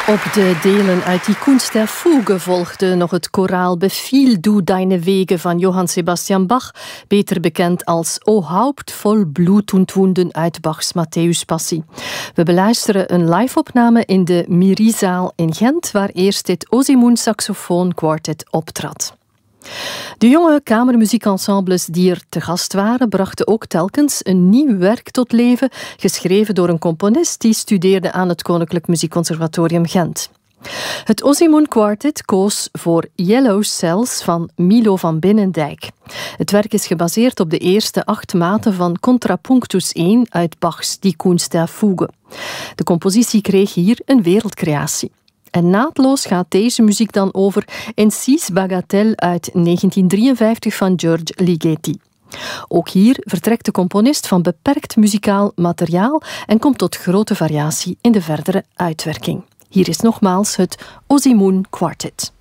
Op de delen uit die Kunst der Fuge volgde nog het koraal Befiehl du deine Wege van Johann Sebastian Bach, beter bekend als O Haupt vol Blut und Wunden uit Bachs Matthäuspassie. We beluisteren een live-opname in de Miriezaal in Gent, waar eerst dit Osimoen Saxofoon Quartet optrad. De jonge kamermuziekensembles die er te gast waren, brachten ook telkens een nieuw werk tot leven, geschreven door een componist die studeerde aan het Koninklijk Muziekconservatorium Gent. Het Osimoen Quartet koos voor Yellow Cells van Milo van Binnendijk. Het werk is gebaseerd op de eerste 8 maten van Contrapunctus 1 uit Bachs Die Kunst der Fuge. De compositie kreeg hier een wereldcreatie. En naadloos gaat deze muziek dan over in Six Bagatelles uit 1953 van George Ligeti. Ook hier vertrekt de componist van beperkt muzikaal materiaal en komt tot grote variatie in de verdere uitwerking. Hier is nogmaals het Osimoen Quartet.